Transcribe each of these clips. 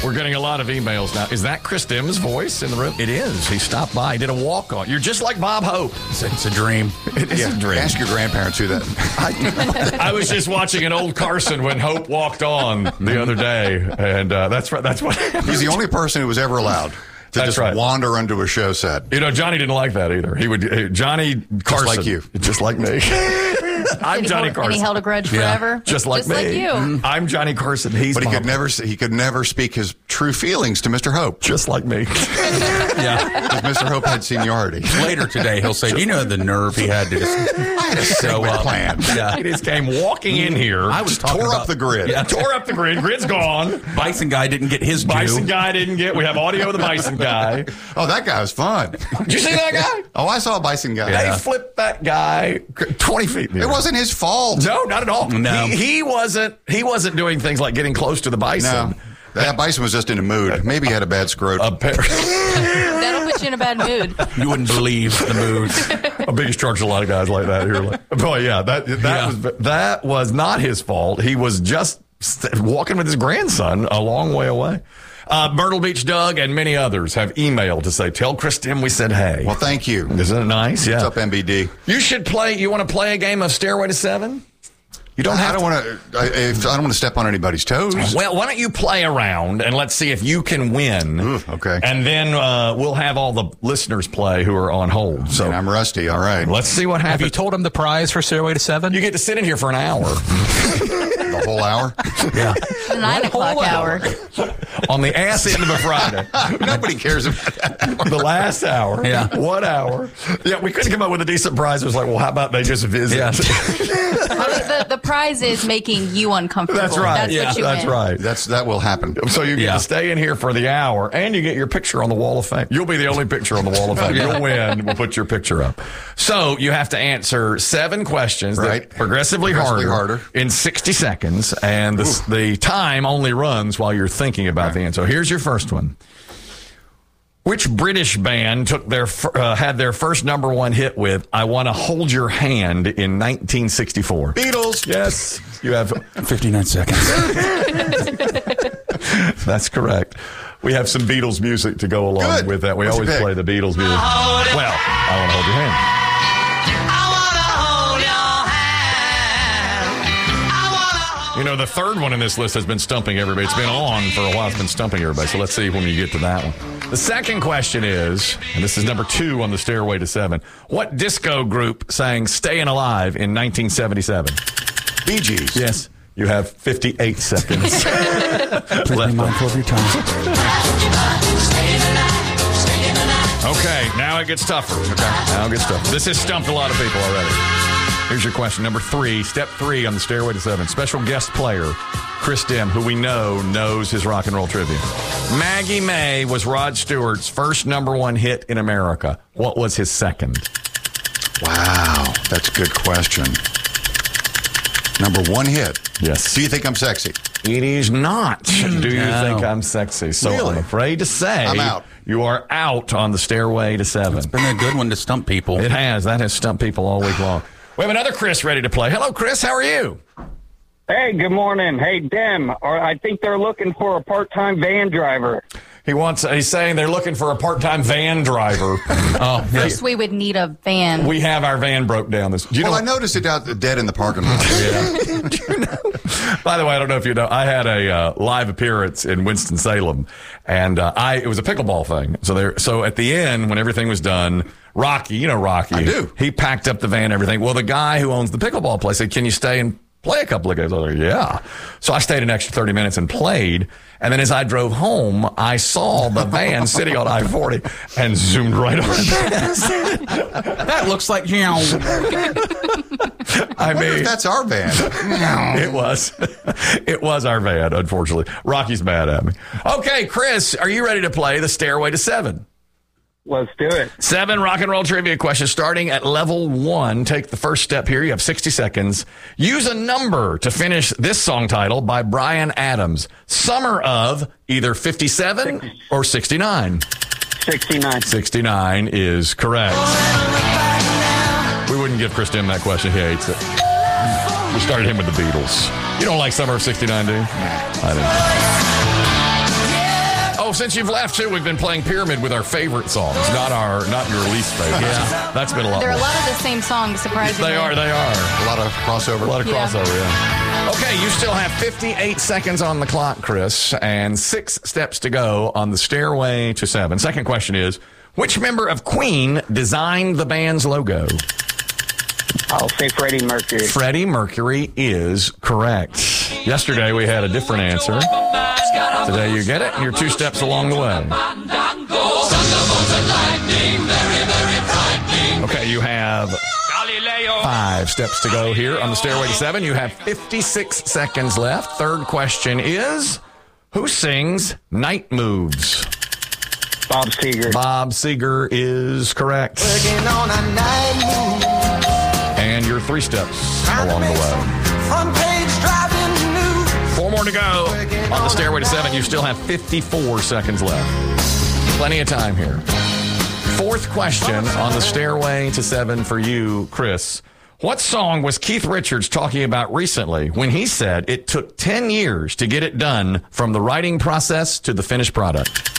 We're getting a lot of emails now. Is that Chris Dim's voice in the room? It is. He stopped by. He did a walk-on. You're just like Bob Hope. It's a dream. It is a dream. Ask your grandparents who that. I was just watching an old Carson when Hope walked on the other day, and that's what happened. He's the only person who was ever allowed to just wander onto a show set. You know, Johnny didn't like that either. Johnny Carson. Just like you. Just like me. I'm Johnny Carson. And he held a grudge forever. Just like me. You. I'm Johnny Carson. But he could never speak his true feelings to Mr. Hope. Just like me. Yeah. Because Mr. Hope had seniority. Later today, he'll say, do you know the nerve he had to just I had a segment plan. Yeah. He just came walking in here. I was tore up the grid. Yeah, tore up the grid. Grid's gone. Bison guy didn't get his due. Bison guy didn't get. We have audio of the Bison guy. Oh, that guy was fun. Did you see that guy? Oh, I saw a Bison guy. They flipped that guy 20 feet. It wasn't his fault. No, not at all. No. He wasn't doing things like getting close to the Bison. No. That Bison was just in a mood. Maybe he had a bad scrotum. That'll put you in a bad mood. You wouldn't believe the mood. A biggest charge, a lot of guys like that here. Boy, yeah, that was not his fault. He was just walking with his grandson a long way away. Myrtle Beach Doug and many others have emailed to say, tell Chris Dim we said hey. Well, thank you. Isn't it nice? Yeah. What's up, MBD? You should play. You want to play a game of Stairway to Seven? You don't have. I don't want to step on anybody's toes. Well, why don't you play around and let's see if you can win. Ooh, okay. And then we'll have all the listeners play who are on hold. So and I'm rusty. All right. Let's see what happens. Have you told him the prize for Stairway to Seven? You get to sit in here for an hour. The whole hour? Yeah. The 9 o'clock hour. On the ass end of a Friday. Nobody cares about that. The last hour. Yeah. 1 hour. Yeah, we couldn't come up with a decent prize. It was like, well, how about they just visit? Yeah. The prize is making you uncomfortable. That's right. That's what you That's meant. right. That will happen. So you get to stay in here for the hour, and you get your picture on the Wall of Fame. You'll be the only picture on the Wall of Fame. You'll win. We'll put your picture up. So you have to answer 7 questions, that progressively harder in 60 seconds, and the time only runs while you're thinking about the answer. Here's your first one. Which British band took had their first #1 hit with "I Want to Hold Your Hand" in 1964? Beatles. Yes, you have 59 seconds. That's correct. We have some Beatles music to go along with that. We always play the Beatles music. Well, I Want to Hold Your Hand. You know, the third one in this list has been stumping everybody. It's been on for a while. It's been stumping everybody. So let's see when you get to that one. The second question is, and this is number 2 on the Stairway to Seven, what disco group sang Stayin' Alive in 1977? Bee Gees. Yes. You have 58 seconds. Please be mindful of your time. Okay, now it gets tougher. Now it gets tougher. This has stumped a lot of people already. Here's your question. Number 3, step 3 on the Stairway to Seven. Special guest player, Chris Dim, who we know knows his rock and roll trivia. Maggie May was Rod Stewart's first #1 hit in America. What was his second? Wow, that's a good question. #1 hit. Yes. Do you think I'm sexy? It is not. Do you No. think I'm sexy? So Really? I'm afraid to say I'm out. You are out on the Stairway to Seven. It's been a good one to stump people. It has. That has stumped people all week long. We have another Chris ready to play. Hello, Chris. How are you? Hey, good morning. Hey, Dim, I think they're looking for a part-time van driver. He's saying they're looking for a part-time van driver. First, we would need a van. We have our van broke down. I noticed it out dead in the parking lot. By the way, I don't know if you know, I had a live appearance in Winston-Salem, and it was a pickleball thing. So at the end, when everything was done, Rocky, you know Rocky. I do. He packed up the van and everything. Well, the guy who owns the pickleball place said, can you stay and play a couple of games? I was like, yeah. So I stayed an extra 30 minutes and played. And then as I drove home, I saw the van sitting on I-40 and zoomed right on past. That looks like I mean, that's our van. It was. It was our van, unfortunately. Rocky's mad at me. Okay, Chris, are you ready to play the Stairway to Seven? Let's do it. 7 rock and roll trivia questions starting at level 1. Take the first step here. You have 60 seconds. Use a number to finish this song title by Bryan Adams. Summer of either 57 or 69. 69. 69 is correct. We wouldn't give Chris Dim that question. He hates it. We started him with the Beatles. You don't like Summer of 69, do you? I didn't. since you've left, too, we've been playing Pyramid with our favorite songs, not your least favorite. Yeah. That's been a lot. There are a more. lot of the same songs, surprisingly. They are. A lot of crossover. Yeah. Okay, you still have 58 seconds on the clock, Chris, and 6 steps to go on the stairway to 7. Second question is, which member of Queen designed the band's logo? I'll say Freddie Mercury. Freddie Mercury is correct. Yesterday we had a different answer. Today you get it, and you're 2 steps along the way. Okay, you have 5 steps to go here on the stairway to 7. You have 56 seconds left. Third question is, who sings Night Moves? Bob Seger. Bob Seger is correct. And you're 3 steps along the way. 4 more to go on the stairway to 7. You still have 54 seconds left. Plenty of time here. Fourth question on the stairway to 7 for you, Chris. What song was Keith Richards talking about recently when he said it took 10 years to get it done from the writing process to the finished product?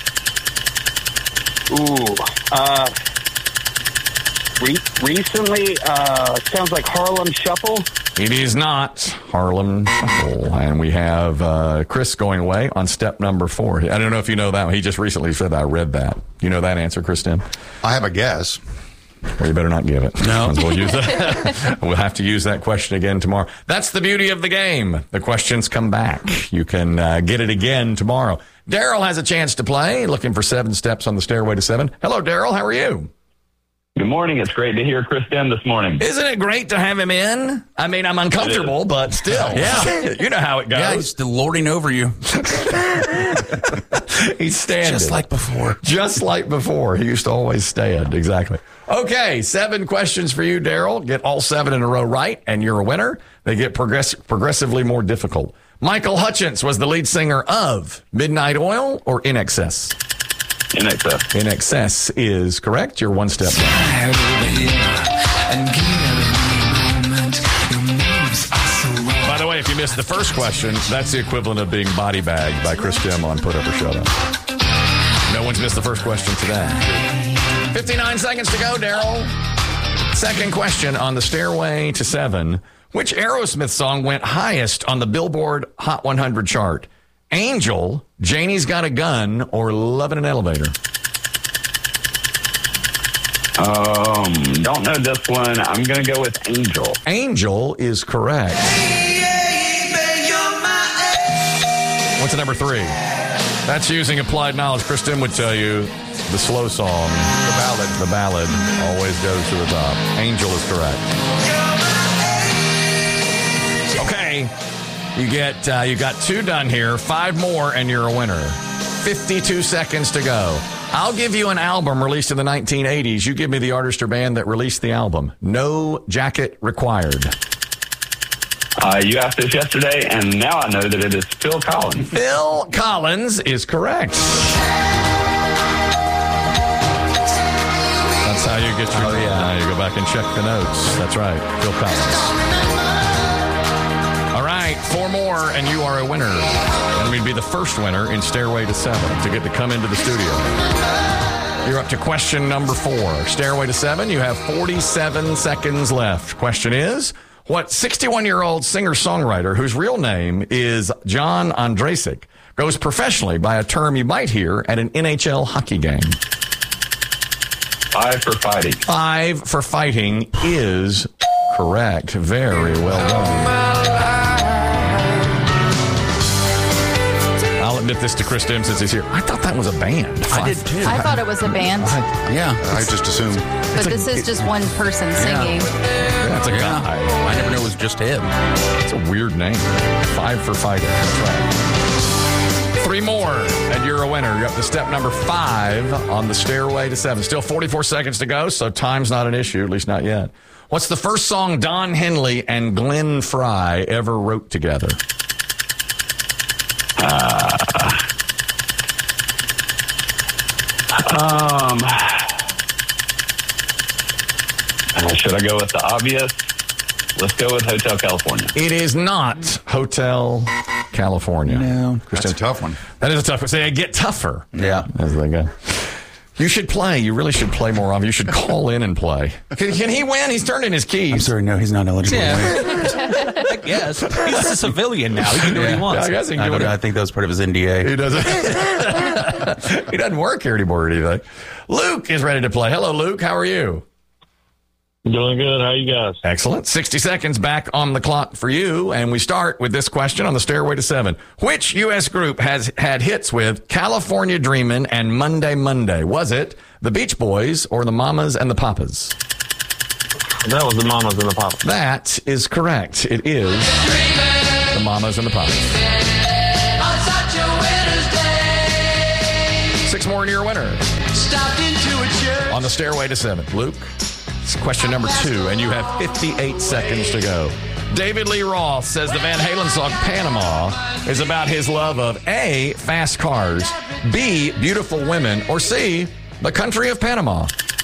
Recently, sounds like Harlem Shuffle. It is not Harlem Shuffle. And we have Chris going away on step number 4. I don't know if you know that one. He just recently said that. I read that. You know that answer, Kristen? I have a guess. Well, you better not give it. No. We'll use that. We'll have to use that question again tomorrow. That's the beauty of the game. The questions come back. You can get it again tomorrow. Daryl has a chance to play, looking for 7 steps on the stairway to 7. Hello, Daryl. How are you? Good morning. It's great to hear Chris Dem this morning. Isn't it great to have him in? I mean, I'm uncomfortable, but still. Yeah. You know how it goes. Yeah, he's still lording over you. He's standing. Just like before. Just like before. He used to always stand. Exactly. Okay, 7 questions for you, Daryl. Get all 7 in a row right, and you're a winner. They get progressively more difficult. Michael Hutchence was the lead singer of Midnight Oil or In Excess? In Excess. In Excess is correct. You're 1 step left. By the way, if you missed the first question, that's the equivalent of being body bagged by Chris Dem on Put Up or Shut Up. No one's missed the first question today. 59 seconds to go, Daryl. Second question on the stairway to 7. Which Aerosmith song went highest on the Billboard Hot 100 chart? Angel, Janie's Got a Gun, or Love in an Elevator? Don't know this one. I'm going to go with Angel. Angel is correct. What's the number 3? That's using applied knowledge. Kristen would tell you the slow song, the ballad always goes to the top. Angel is correct. Okay. You got 2 done here, 5 more, and you're a winner. 52 seconds to go. I'll give you an album released in the 1980s. You give me the artist or band that released the album. No jacket required. You asked this yesterday, and now I know that it is Phil Collins. Phil Collins is correct. That's how you get your... you go back and check the notes. That's right, Phil Collins. All right, 4 more, and you are a winner. And we'd be the first winner in Stairway to 7 to get to come into the studio. You're up to question number 4. Stairway to 7, you have 47 seconds left. Question is, what 61-year-old singer-songwriter whose real name is John Ondrasik goes professionally by a term you might hear at an NHL hockey game? 5 for fighting. 5 for fighting is correct. Very well done. I'll admit this to Chris Dem since he's here. I thought that was a band. I did too. I thought it was a band, Yeah. I just assumed. but this is just one person singing. That's a guy. I never knew it was just him. It's a weird name. 5 for fighting. That's right. 3 more, and you're a winner. You're up to step number 5 on the Stairway to 7. Still 44 seconds to go, so time's not an issue, at least not yet. What's the first song Don Henley and Glenn Frey ever wrote together? Should I go with the obvious? Let's go with Hotel California. It is not Hotel California? No. That's a tough one. That is a tough one. Say, get tougher. Yeah. As they go. You should play. You really should play more often. You should call in and play. Can he win? He's turned in his keys. I'm sorry, no, he's not eligible. Yeah. I guess. He's a civilian now. He can do what he wants. I guess he can do what I think that was part of his NDA. he doesn't. He doesn't work here anymore or anything. Luke is ready to play. Hello, Luke. How are you? Doing good. How you guys? Excellent. 60 seconds back on the clock for you. And we start with this question on the Stairway to 7. Which U.S. group has had hits with California Dreamin' and Monday Monday? Was it the Beach Boys or the Mamas and the Papas? That was the Mamas and the Papas. That is correct. It is the Mamas and the Papas. 6 more and you're a winner. On the Stairway to 7. Luke? It's question number 2, and you have 58 seconds to go. David Lee Roth says the Van Halen song Panama is about his love of A, fast cars, B, beautiful women, or C, the country of Panama.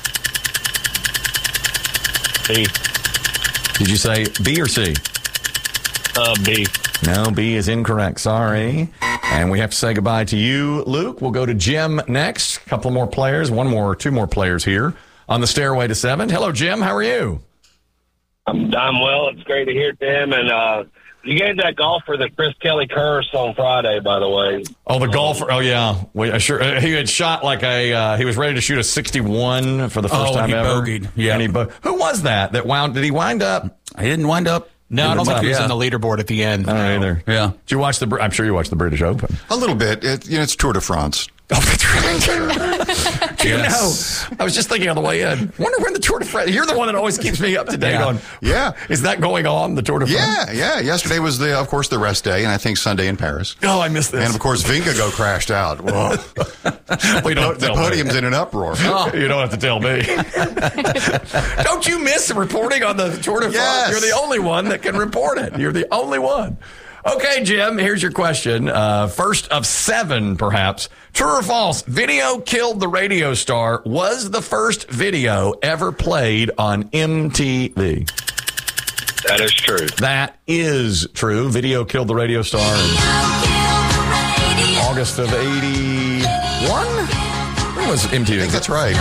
B. Did you say B or C? B. No, B is incorrect. Sorry. And we have to say goodbye to you, Luke. We'll go to Jim next. A couple more players, 2 more players here on the Stairway to 7. Hello, Jim. How are you? I'm well. It's great to hear them. And you gave that golfer the Chris Kelly curse on Friday, by the way. Oh, the golfer. Oh, yeah. He had shot like he was ready to shoot a 61 for the first time ever. Bogeyed. Yeah. And who was that did he wind up? He didn't wind up. No, I don't think he was on the leaderboard at the end. I don't either. Yeah. Did you watch I'm sure you watched the British Open. A little bit. It's Tour de France. Oh, that's right. You know, I was just thinking on the way in, wonder when the Tour de France, you're the one that always keeps me up to date on. Yeah. Is that going on, the Tour de France? Yeah. Yesterday was, of course, the rest day, and I think Sunday in Paris. Oh, I missed this. And, of course, Vingegaard crashed out. Whoa. The podium's in an uproar. Oh. You don't have to tell me. Don't you miss reporting on the Tour de France? Yes. You're the only one that can report it. You're the only one. Okay, Jim, here's your question. First of 7, perhaps. True or false, Video Killed the Radio Star was the first video ever played on MTV. That is true. That is true. Video Killed the Radio Star in August of 81? When was MTV? I think that's right.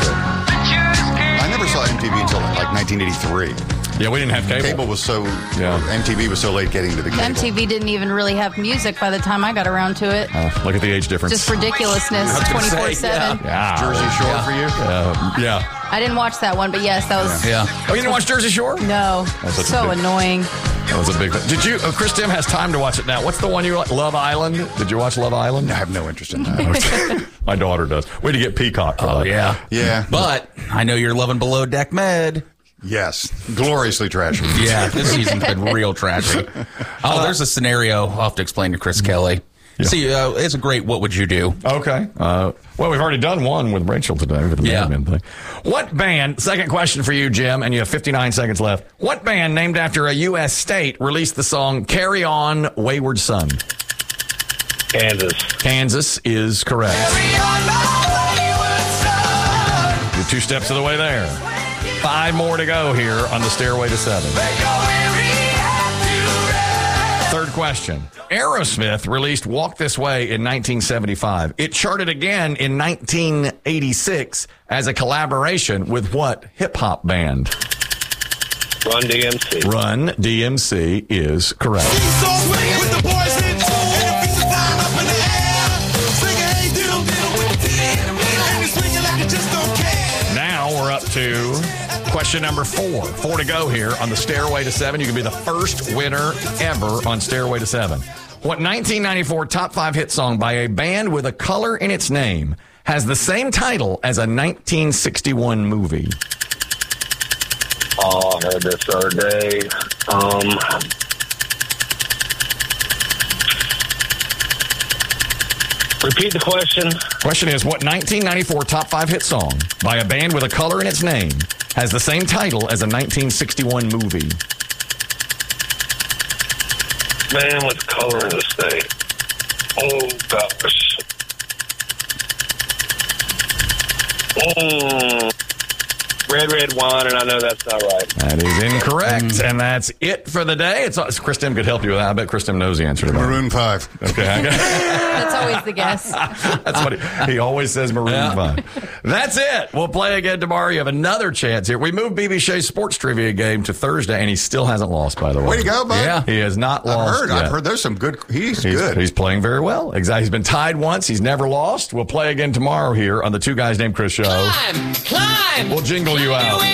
I never saw MTV until like 1983. Yeah, we didn't have cable. MTV was so late getting to the cable. MTV didn't even really have music by the time I got around to it. Look at the age difference. Just ridiculousness, 24/7. Yeah. Jersey Shore for you? Yeah. I didn't watch that one, but yes, that was... Yeah. Oh, you didn't watch Jersey Shore? No. So annoying. That was a big thing. Did you? Chris Tim has time to watch it now. What's the one you like? Love Island? Did you watch Love Island? I have no interest in that. My daughter does. Way to get Peacock for that. Yeah. Yeah. But I know you're loving Below Deck Med. Yes. Gloriously trashy. Yeah, this season's been real trashy. Oh, there's a scenario I'll have to explain to Chris Kelly. Yeah. See, it's a great what would you do? Okay. Well, we've already done one with Rachel today with the Mad Men thing. What band, second question for you, Jim, and you have 59 seconds left. What band named after a U.S. state released the song Carry On, Wayward Son? Kansas. Kansas is correct. Carry on, my wayward son. You're 2 steps of the way there. 5 more to go here on the Stairway to 7. Third question. Aerosmith released Walk This Way in 1975. It charted again in 1986 as a collaboration with what hip-hop band? Run DMC. Run DMC is correct. Now we're up to question number 4. 4 to go here on the Stairway to 7. You can be the first winner ever on Stairway to 7. What 1994 top 5 hit song by a band with a color in its name has the same title as a 1961 movie? Oh, I heard this the other day. Repeat the question. Question is, what 1994 top 5 hit song by a band with a color in its name has the same title as a 1961 movie? Man, what's color in this thing? Oh, gosh. Red wine, and I know that's not right. That is incorrect, and that's it for the day. Chris Tim could help you with that. I bet Chris Tim knows the answer to that. Maroon 5. Okay, I got That's always the guess. That's what he always says. Maroon 5. That's it. We'll play again tomorrow. You have another chance here. We moved BB Shea's sports trivia game to Thursday, and he still hasn't lost. By the way, way to go, bud. Yeah, he has not lost. I've heard there's some good. He's good. He's playing very well. Exactly. He's been tied once. He's never lost. We'll play again tomorrow here on the Two Guys Named Chris show. Climb. We'll jingle you out.